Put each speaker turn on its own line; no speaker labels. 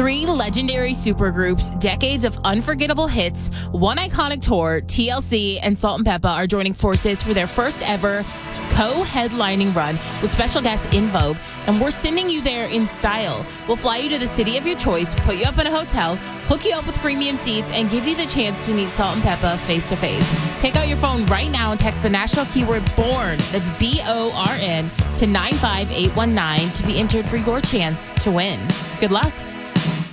3 legendary supergroups, decades of unforgettable hits, one iconic tour, TLC and Salt and Peppa are joining forces for their first ever co-headlining run with special guests In Vogue, and we're sending you there in style. We'll fly you to the city of your choice, put you up in a hotel, hook you up with premium seats, and give you the chance to meet Salt and Peppa face to face. Take out your phone right now and text the national keyword BORN, that's BORN, to 95819 to be entered for your chance to win. Good luck.